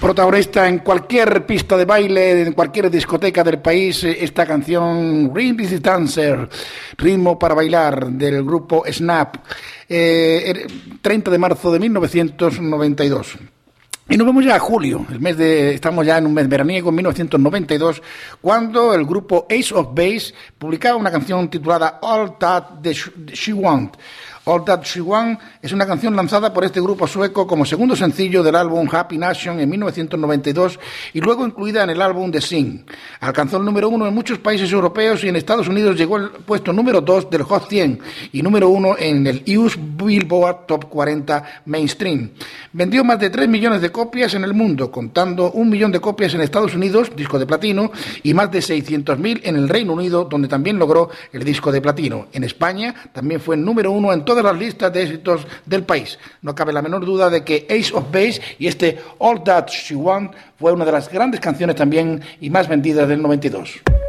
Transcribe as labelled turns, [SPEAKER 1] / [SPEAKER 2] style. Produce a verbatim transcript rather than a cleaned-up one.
[SPEAKER 1] protagonista en cualquier pista de baile, en cualquier discoteca del país, esta canción Rhythm is the Dancer, ritmo para bailar, del grupo Snap, eh, treinta de marzo de mil novecientos noventa y dos. Y nos vamos ya a julio, el mes de, estamos ya en un mes veraniego, en mil novecientos noventa y dos, cuando el grupo Ace of Base publicaba una canción titulada All That She Want. All That She Want es una canción lanzada por este grupo sueco como segundo sencillo del álbum Happy Nation en mil novecientos noventa y dos y luego incluida en el álbum The Sing. Alcanzó el número uno en muchos países europeos y en Estados Unidos llegó al puesto número dos del Hot cien y número uno en el U S Billboard Top cuarenta Mainstream. Vendió más de tres millones de copias en el mundo, contando un millón de copias en Estados Unidos, disco de platino, y más de seiscientos mil en el Reino Unido, donde también logró el disco de platino. En España también fue el número uno en todas las listas de éxitos del país. No cabe la menor duda de que Ace of Base y este All That She Want fue una de las grandes canciones también y más vendidas del noventa y dos.